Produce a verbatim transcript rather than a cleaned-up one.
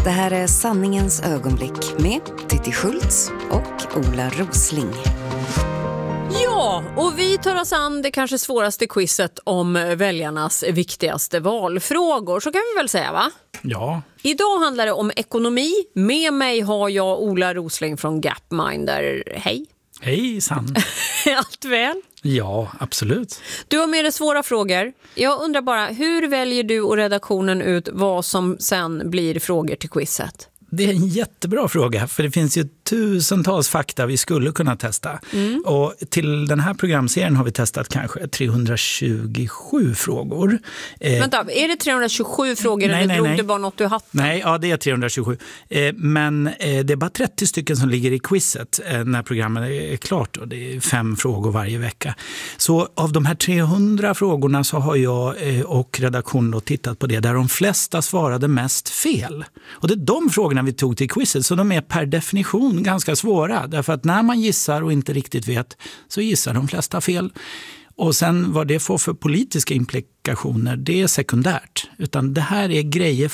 Det här är Sanningens ögonblick med Titti Schultz och Ola Rosling. Ja, och vi tar oss an det kanske svåraste quizet om väljarnas viktigaste valfrågor. Så kan vi väl säga, va? Ja. Idag handlar det om ekonomi. Med mig har jag Ola Rosling från Gapminder. Hej. Hej, Sann. Allt väl? Ja, absolut. Du har med dig svåra frågor. Jag undrar bara, hur väljer du och redaktionen ut vad som sen blir frågor till quizet? Det är en jättebra fråga, för det finns ju tusentals fakta vi skulle kunna testa. Mm. Och till den här programserien har vi testat kanske trehundratjugosju frågor. Eh, Vänta, är det trehundratjugosju frågor nej, eller nej, drog nej. du bara något du hatt? Nej, ja, det är trehundratjugosju. Eh, men eh, det är bara trettio stycken som ligger i quizet eh, när programmet är klart. Och det är fem frågor varje vecka. Så av de här trehundra frågorna så har jag eh, och redaktionen då tittat på det där de flesta svarade mest fel. Och det är de frågorna vi tog till quizet, så de är per definition ganska svåra. Därför att när man gissar och inte riktigt vet så gissar de flesta fel. Och sen vad det får för politiska implikationer, det är sekundärt. Utan det här är grejer